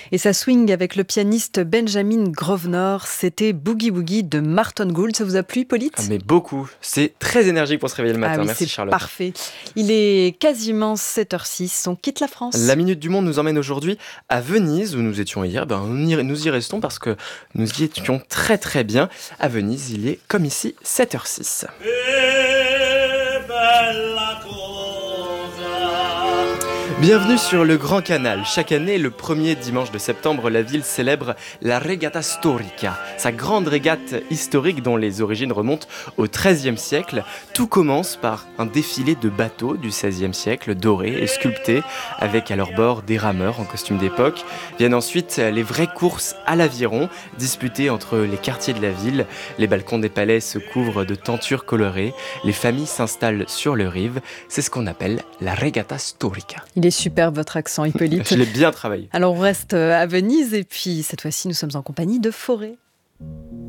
Et ça swing avec le pianiste Benjamin Grosvenor. C'était Boogie Woogie de Martin Gould. Ça vous a plu, Hippolyte ? Mais beaucoup. C'est très énergique pour se réveiller le matin. Oui, Merci c'est Charlotte. Parfait. Il est quasiment 7h06. On quitte la France. La Minute du Monde nous emmène aujourd'hui à Venise, où nous étions hier. Nous y restons parce que nous y étions très très bien. À Venise, il est comme ici 7h06. Bienvenue sur le Grand Canal. Chaque année, le premier dimanche de septembre, la ville célèbre la Regata Storica, sa grande régate historique dont les origines remontent au XIIIe siècle. Tout commence par un défilé de bateaux du XVIe siècle, dorés et sculptés, avec à leur bord des rameurs en costume d'époque. Viennent ensuite les vraies courses à l'aviron, disputées entre les quartiers de la ville. Les balcons des palais se couvrent de tentures colorées. Les familles s'installent sur le rive. C'est ce qu'on appelle la Regata Storica. Il est superbe votre accent, Hippolyte. Je l'ai bien travaillé. Alors on reste à Venise et puis cette fois-ci nous sommes en compagnie de Forêt.